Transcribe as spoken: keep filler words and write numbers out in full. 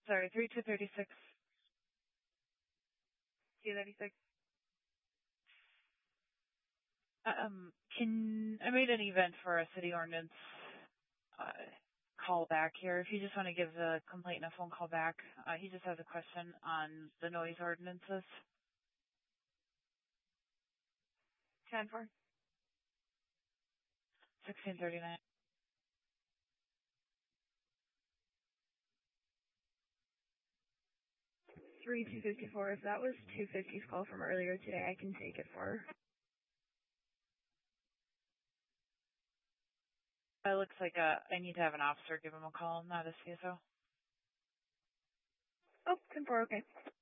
Sorry, three two thirty-six. two thirty-six. Um, can I made an event for a city ordinance uh, call back here. If you just want to give the complainant a phone call back, uh, he just has a question on the noise ordinances. ten four. sixteen thirty-nine. three two fifty-four. If that was two fifty's call from earlier today, I can take it for her. It looks like uh, I need to have an officer give him a call, not a C S O. Oh, ten four, okay.